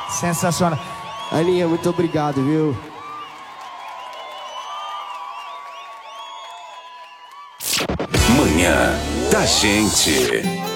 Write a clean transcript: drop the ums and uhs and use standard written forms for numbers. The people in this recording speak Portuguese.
Sensacional. Aninha, muito obrigado, viu? Manhã da Gente.